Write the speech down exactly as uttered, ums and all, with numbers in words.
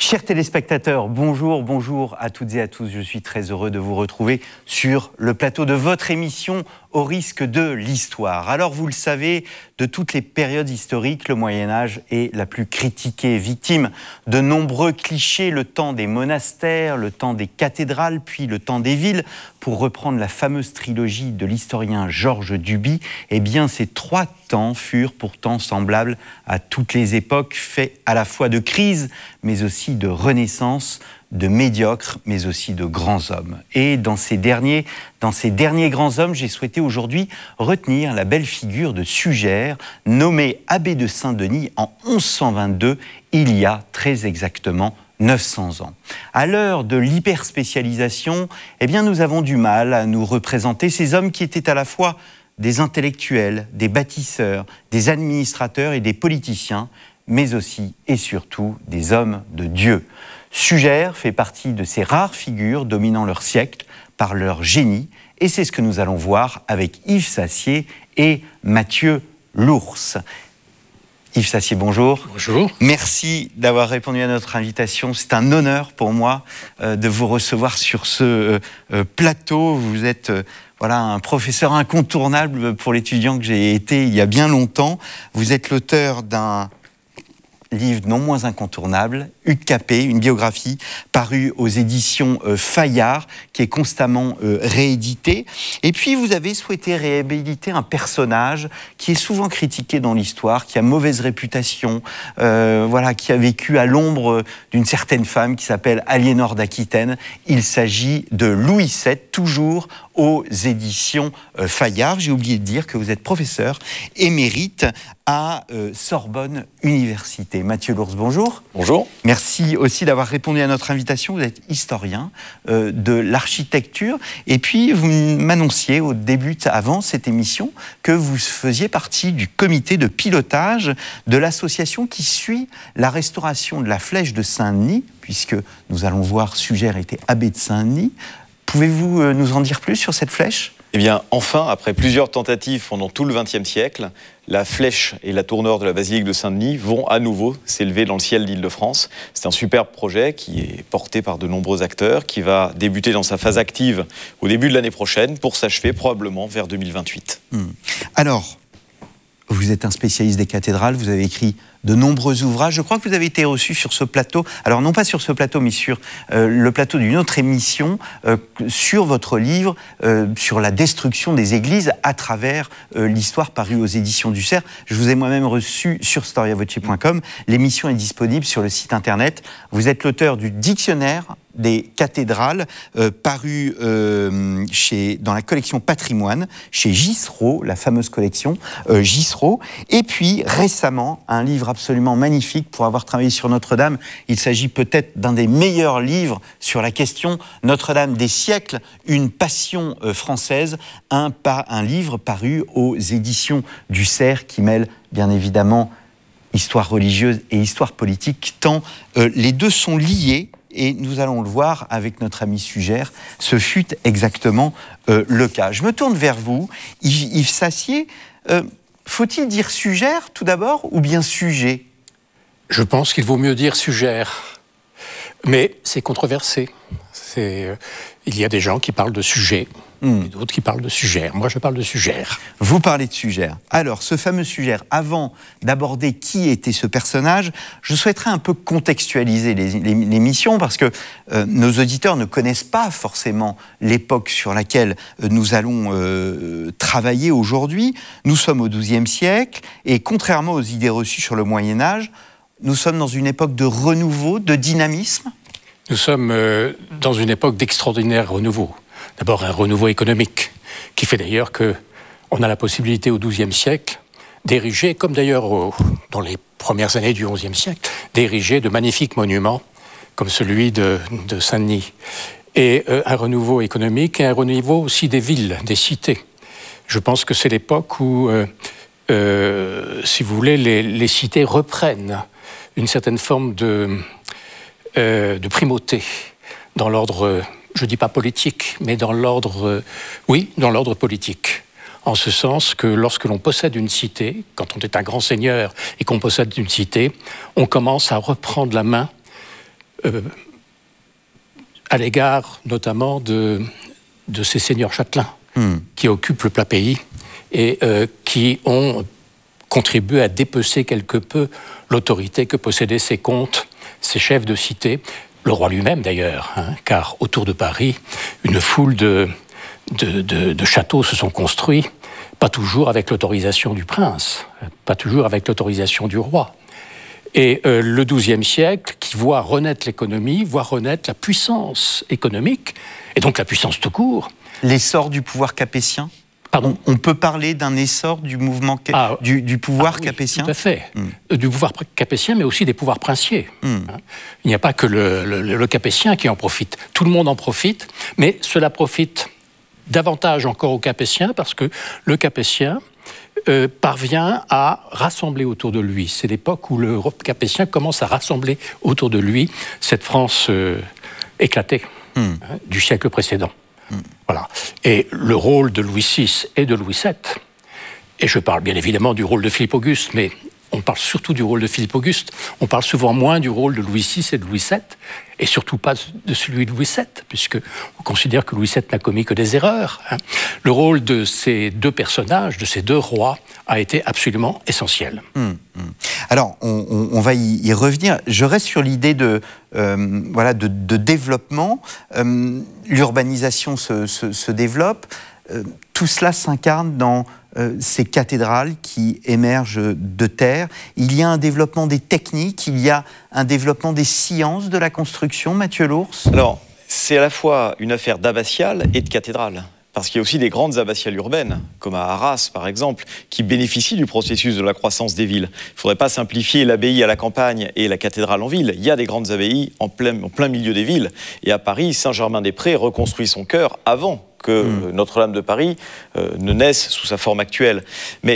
Chers téléspectateurs, bonjour, bonjour à toutes et à tous. Je suis très heureux de vous retrouver sur le plateau de votre émission Au risque de l'histoire. Alors vous le savez, de toutes les périodes historiques, le Moyen-Âge est la plus critiquée, victime de nombreux clichés, le temps des monastères, le temps des cathédrales, puis le temps des villes. Pour reprendre la fameuse trilogie de l'historien Georges Duby, eh bien ces trois temps furent pourtant semblables à toutes les époques, faits à la fois de crise, mais aussi de renaissance, de médiocres, mais aussi de grands hommes. Et dans ces derniers, dans ces derniers grands hommes, j'ai souhaité aujourd'hui retenir la belle figure de Sugère, nommé abbé de Saint-Denis en onze cent vingt-deux, il y a très exactement neuf cents ans. À l'heure de l'hyperspécialisation, eh bien, nous avons du mal à nous représenter ces hommes qui étaient à la fois des intellectuels, des bâtisseurs, des administrateurs et des politiciens, mais aussi et surtout des hommes de Dieu. Sugère fait partie de ces rares figures dominant leur siècle par leur génie, et c'est ce que nous allons voir avec Yves Sassier et Mathieu Lours. Yves Sassier, bonjour. Bonjour. Merci d'avoir répondu à notre invitation. C'est un honneur pour moi euh, de vous recevoir sur ce euh, plateau. Vous êtes euh, voilà, un professeur incontournable pour l'étudiant que j'ai été il y a bien longtemps. Vous êtes l'auteur d'un livre non moins incontournable, Hugues Capet, une biographie parue aux éditions euh, Fayard, qui est constamment euh, rééditée. Et puis vous avez souhaité réhabiliter un personnage qui est souvent critiqué dans l'histoire, qui a mauvaise réputation, euh, voilà, qui a vécu à l'ombre d'une certaine femme qui s'appelle Aliénor d'Aquitaine. Il s'agit de Louis sept, toujours aux éditions euh, Fayard. J'ai oublié de dire que vous êtes professeur émérite à euh, Sorbonne Université. Mathieu Lours, bonjour. Bonjour. Merci aussi d'avoir répondu à notre invitation. Vous êtes historien euh, de l'architecture. Et puis, vous m'annonciez au début, avant cette émission, que vous faisiez partie du comité de pilotage de l'association qui suit la restauration de la flèche de Saint-Denis, puisque nous allons voir Sugère était abbé de Saint-Denis. Pouvez-vous euh, nous en dire plus sur cette flèche ? Eh bien, enfin, après plusieurs tentatives pendant tout le vingtième siècle, la flèche et la tour nord de la basilique de Saint-Denis vont à nouveau s'élever dans le ciel d'Île-de-France. C'est un superbe projet qui est porté par de nombreux acteurs, qui va débuter dans sa phase active au début de l'année prochaine pour s'achever probablement vers deux mille vingt-huit. Hum. Alors, vous êtes un spécialiste des cathédrales, vous avez écrit de nombreux ouvrages. Je crois que vous avez été reçu sur ce plateau, alors non pas sur ce plateau, mais sur euh, le plateau d'une autre émission, euh, sur votre livre, euh, sur la destruction des églises à travers euh, l'histoire parue aux éditions du Cerf. Je vous ai moi-même reçu sur storia voce point com. L'émission est disponible sur le site internet. Vous êtes l'auteur du dictionnaire des cathédrales, euh, paru euh, chez, dans la collection Patrimoine, chez Gissereau, la fameuse collection euh, Gissereau. Et puis, récemment, un livre absolument magnifique pour avoir travaillé sur Notre-Dame. Il s'agit peut-être d'un des meilleurs livres sur la question Notre-Dame des siècles, une passion euh, française, un, pa- un livre paru aux éditions du Cerf qui mêle, bien évidemment, histoire religieuse et histoire politique, tant euh, les deux sont liés. Et nous allons le voir avec notre ami Sugère, ce fut exactement euh, le cas. Je me tourne vers vous, Yves, Yves Sassier. Euh, faut-il dire Sugère tout d'abord ou bien sujet ? Je pense qu'il vaut mieux dire Sugère, mais c'est controversé. C'est, euh, il y a des gens qui parlent de sujet, mmh. et d'autres qui parlent de Sugère. Moi, je parle de Sugère. Vous parlez de Sugère. Alors, ce fameux Sugère, avant d'aborder qui était ce personnage, je souhaiterais un peu contextualiser les, les, l'émission, parce que euh, nos auditeurs ne connaissent pas forcément l'époque sur laquelle euh, nous allons euh, travailler aujourd'hui. Nous sommes au douzième siècle, et contrairement aux idées reçues sur le Moyen-Âge, nous sommes dans une époque de renouveau, de dynamisme. Nous sommes euh, dans une époque d'extraordinaire renouveau. D'abord un renouveau économique, qui fait d'ailleurs qu'on a la possibilité au douzième siècle d'ériger, comme d'ailleurs au, dans les premières années du onzième siècle, d'ériger de magnifiques monuments, comme celui de, de Saint-Denis. Et euh, un renouveau économique et un renouveau aussi des villes, des cités. Je pense que c'est l'époque où, euh, euh, si vous voulez, les, les cités reprennent une certaine forme de... Euh, de primauté dans l'ordre, je ne dis pas politique, mais dans l'ordre, euh, oui, dans l'ordre politique. En ce sens que lorsque l'on possède une cité, quand on est un grand seigneur et qu'on possède une cité, on commence à reprendre la main euh, à l'égard notamment de, de ces seigneurs châtelains mmh. qui occupent le plat pays et euh, qui ont contribué à dépecer quelque peu l'autorité que possédaient ces comtes, ces chefs de cité, le roi lui-même d'ailleurs, hein, car autour de Paris, une foule de, de, de, de châteaux se sont construits, pas toujours avec l'autorisation du prince, pas toujours avec l'autorisation du roi. Et euh, le douzième siècle, qui voit renaître l'économie, voit renaître la puissance économique, et donc la puissance tout court. L'essor du pouvoir capétien ? Pardon ? On peut parler d'un essor du mouvement, ca... ah, du, du pouvoir ah, oui, capétien ? Tout à fait. Mm. Du pouvoir capétien, mais aussi des pouvoirs princiers. Mm. Il n'y a pas que le, le, le capétien qui en profite. Tout le monde en profite, mais cela profite davantage encore aux Capétiens, parce que le Capétien euh, parvient à rassembler autour de lui. C'est l'époque où le Capétien commence à rassembler autour de lui cette France euh, éclatée mm. hein, du siècle précédent. Mm. Voilà. Et le rôle de Louis six et de Louis sept, et je parle bien évidemment du rôle de Philippe Auguste, mais on parle surtout du rôle de Philippe Auguste, on parle souvent moins du rôle de Louis six et de Louis sept, et surtout pas de celui de Louis sept, puisque on considère que Louis sept n'a commis que des erreurs. Hein. Le rôle de ces deux personnages, de ces deux rois, a été absolument essentiel. Mmh, mmh. Alors, on, on, on va y, y revenir. Je reste sur l'idée de, euh, voilà, de, de développement. Euh, l'urbanisation se, se, se développe. Euh, tout cela s'incarne dans euh, ces cathédrales qui émergent de terre. Il y a un développement des techniques, il y a un développement des sciences de la construction, Mathieu Lours. Alors, c'est à la fois une affaire d'abbatiale et de cathédrale. Parce qu'il y a aussi des grandes abbatiales urbaines, comme à Arras par exemple, qui bénéficient du processus de la croissance des villes. Il ne faudrait pas simplifier l'abbaye à la campagne et la cathédrale en ville. Il y a des grandes abbayes en plein, en plein milieu des villes. Et à Paris, Saint-Germain-des-Prés reconstruit son cœur avant que mmh. Notre-Dame de Paris euh, ne naisse sous sa forme actuelle. Mais